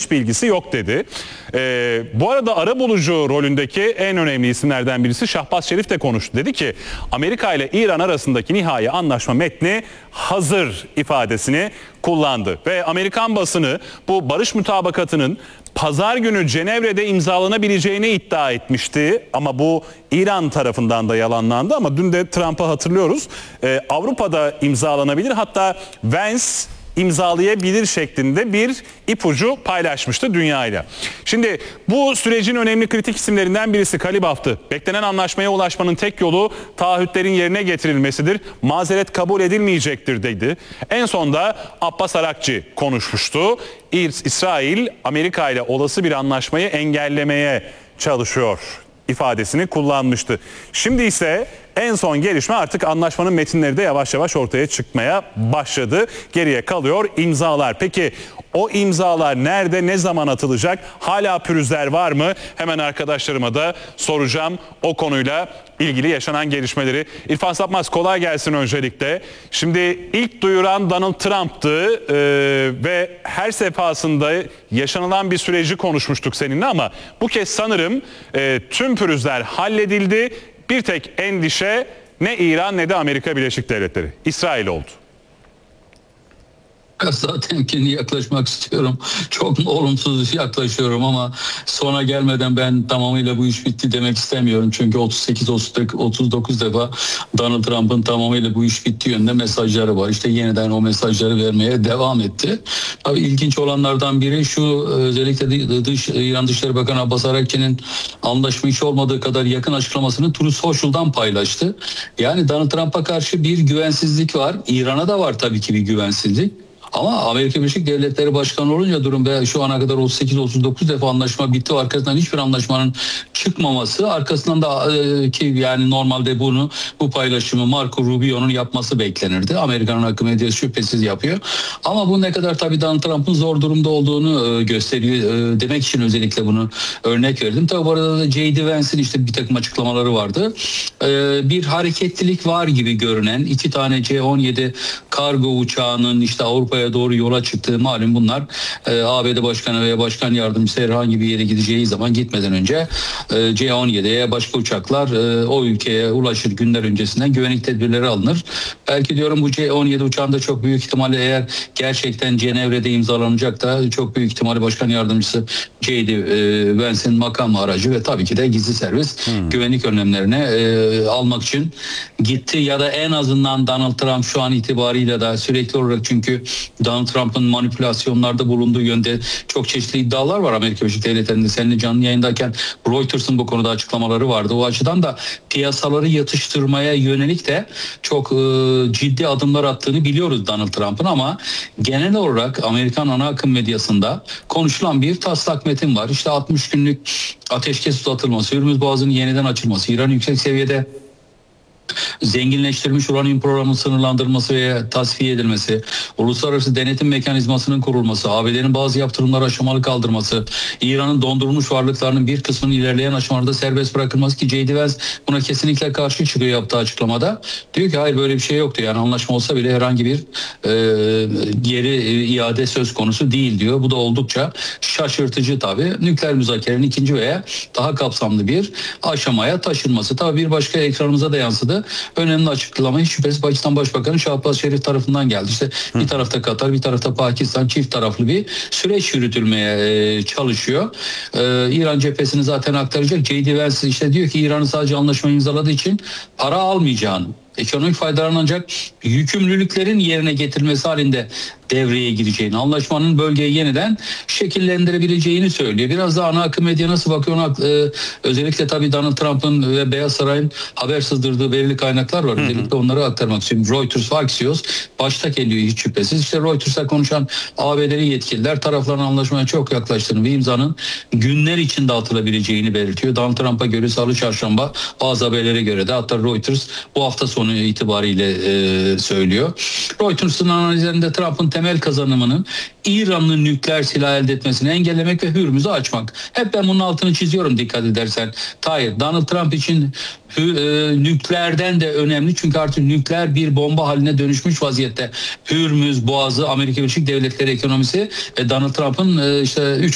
hiçbir ilgisi yok dedi. Bu arada arabulucu rolündeki en önemli isimlerden birisi Şahbaz Şerif de konuştu. Dedi ki Amerika ile İran arasındaki nihai anlaşma metni hazır ifadesini kullandı. Ve Amerikan basını bu barış mutabakatının pazar günü Cenevre'de imzalanabileceğini iddia etmişti. Ama bu İran tarafından da yalanlandı. Ama dün de Trump'ı hatırlıyoruz. Avrupa'da imzalanabilir, hatta Vance imzalayabilir şeklinde bir ipucu paylaşmıştı dünyayla. Şimdi bu sürecin önemli kritik isimlerinden birisi Kalibaft'ı. Beklenen anlaşmaya ulaşmanın tek yolu taahhütlerin yerine getirilmesidir. Mazeret kabul edilmeyecektir dedi. En son da Abbas Arakçı konuşmuştu. İsrail Amerika ile olası bir anlaşmayı engellemeye çalışıyor ifadesini kullanmıştı. Şimdi ise en son gelişme, artık anlaşmanın metinleri de yavaş yavaş ortaya çıkmaya başladı. Geriye kalıyor imzalar. Peki o imzalar nerede, ne zaman atılacak? Hala pürüzler var mı? Hemen arkadaşlarıma da soracağım o konuyla ilgili yaşanan gelişmeleri. İrfan Sapmaz, kolay gelsin öncelikle. Şimdi ilk duyuran Donald Trump'tı ve her sefasında yaşanılan bir süreci konuşmuştuk seninle, ama bu kez sanırım tüm pürüzler halledildi. Bir tek endişe ne İran ne de Amerika Birleşik Devletleri, İsrail oldu. Daha temkinli yaklaşmak istiyorum. Çok olumsuz yaklaşıyorum ama sona gelmeden ben tamamıyla bu iş bitti demek istemiyorum. Çünkü 38-39 defa Donald Trump'ın tamamıyla bu iş bitti yönünde mesajları var. İşte yeniden o mesajları vermeye devam etti. Tabii ilginç olanlardan biri şu, özellikle İran Dışişleri Bakanı Abbas Arakçı'nın anlaşma hiç olmadığı kadar yakın açıklamasını Truth Social'dan paylaştı. Yani Donald Trump'a karşı bir güvensizlik var. İran'a da var tabii ki bir güvensizlik. Ama Amerika Birleşik Devletleri Başkanı olunca durum şu ana kadar 38-39 defa anlaşma bitti. Arkasından hiçbir anlaşmanın çıkmaması, arkasından da ki yani normalde bu paylaşımı Marco Rubio'nun yapması beklenirdi. Amerika'nın akım medyası şüphesiz yapıyor. Ama bu ne kadar tabii Donald Trump'ın zor durumda olduğunu gösteriyor. Demek için özellikle bunu örnek verdim. Tabii bu arada da J.D. Vance'in işte bir takım açıklamaları vardı. Bir hareketlilik var gibi görünen 2 tane C-17 kargo uçağının işte Avrupa'ya doğru yola çıktığı malum, bunlar ABD Başkanı veya Başkan Yardımcısı herhangi bir yere gideceği zaman gitmeden önce C-17'ye başka uçaklar o ülkeye ulaşır, günler öncesinden güvenlik tedbirleri alınır. Belki diyorum bu C-17 uçağında çok büyük ihtimalle eğer gerçekten Cenevre'de imzalanacak da çok büyük ihtimalle Başkan Yardımcısı J.D. Vance'in makam aracı ve tabii ki de gizli servis güvenlik önlemlerini almak için gitti, ya da en azından Donald Trump şu an itibariyle de sürekli olarak, çünkü Donald Trump'ın manipülasyonlarda bulunduğu yönde çok çeşitli iddialar var Amerika Birleşik Devletleri'nde. Seninle canlı yayındayken Reuters'ın bu konuda açıklamaları vardı. O açıdan da piyasaları yatıştırmaya yönelik de çok ciddi adımlar attığını biliyoruz Donald Trump'ın, ama genel olarak Amerikan ana akım medyasında konuşulan bir taslak metin var. İşte 60 günlük ateşkes uzatılması, Hürmüz Boğazı'nın yeniden açılması, İran yüksek seviyede zenginleştirilmiş uranyum programının sınırlandırılması ve tasfiye edilmesi, uluslararası denetim mekanizmasının kurulması, ABD'nin bazı yaptırımları aşamalı kaldırması, İran'ın dondurulmuş varlıklarının bir kısmının ilerleyen aşamalarda serbest bırakılması, ki J.D. Vance buna kesinlikle karşı çıkıyor yaptığı açıklamada. Diyor ki hayır, böyle bir şey yoktu. Yani anlaşma olsa bile herhangi bir geri iade söz konusu değil diyor. Bu da oldukça şaşırtıcı tabii. Nükleer müzakerenin ikinci veya daha kapsamlı bir aşamaya taşınması. Tabii bir başka ekranımıza da yansıdı. Önemli açıklama hiç şüphesiz Pakistan Başbakanı Şahbaz Şerif tarafından geldi. İşte bir tarafta Katar, bir tarafta Pakistan, çift taraflı bir süreç yürütülmeye çalışıyor. İran cephesini zaten aktaracak. J.D. Vance işte diyor ki İran'ın sadece anlaşma imzaladığı için para almayacağını, ekonomik faydaların ancak yükümlülüklerin yerine getirilmesi halinde devreye gireceğini, anlaşmanın bölgeyi yeniden şekillendirebileceğini söylüyor. Biraz da ana akım medya nasıl bakıyor? Özellikle tabii Donald Trump'ın ve Beyaz Saray'ın haber sızdırdığı belirli kaynaklar var. Özellikle onları aktarmak istiyorum. Reuters ve Axios başta geliyor hiç şüphesiz. İşte Reuters'a konuşan ABD'li yetkililer tarafların anlaşmaya çok yaklaştığını ve imzanın günler içinde atılabileceğini belirtiyor. Donald Trump'a göre Salı Çarşamba, bazı haberlere göre de hatta Reuters bu hafta sonu itibariyle söylüyor. Reuters'ın analizlerinde Trump'ın temel kazanımının İran'ın nükleer silah elde etmesini engellemek ve Hürmüz'ü açmak. Hep ben bunun altını çiziyorum dikkat edersen. Hayır, Donald Trump için nükleerden de önemli, çünkü artık nükleer bir bomba haline dönüşmüş vaziyette. Hürmüz Boğazı, Amerika Birleşik Devletleri ekonomisi ve Donald Trump'ın işte 3